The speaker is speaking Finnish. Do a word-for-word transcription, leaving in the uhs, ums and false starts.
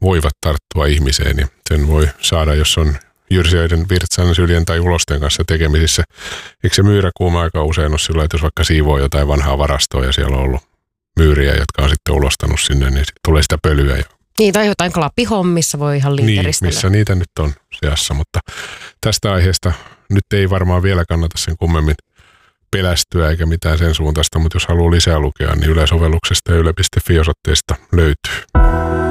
voivat tarttua ihmiseen, niin sen voi saada, jos on jyrsijöiden, virtsan, syljen tai ulosten kanssa tekemisissä. Eikö se myyräkuuma aika usein ole sillä, että jos vaikka siivoo jotain vanhaa varastoa ja siellä on ollut myyriä, jotka on sitten ulostanut sinne, niin sitten tulee sitä pölyä. Ja niin, tai jotain klappihommissa voi ihan liiteristellä. Niin, missä niitä nyt on seassa, mutta tästä aiheesta nyt ei varmaan vielä kannata sen kummemmin pelästyä eikä mitään sen suuntaista, mutta jos haluaa lisää lukea, niin Yle-sovelluksesta ja yle piste fi osoitteesta löytyy.